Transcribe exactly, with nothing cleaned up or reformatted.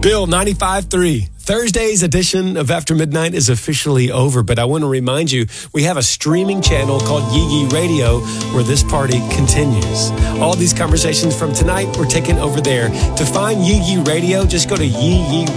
Bill, ninety-five three. Thursday's edition of After Midnight is officially over, but I want to remind you, we have a streaming channel called Yee Yee Radio where this party continues. All these conversations from tonight were taken over there. To find Yee Yee Radio, just go to yee yee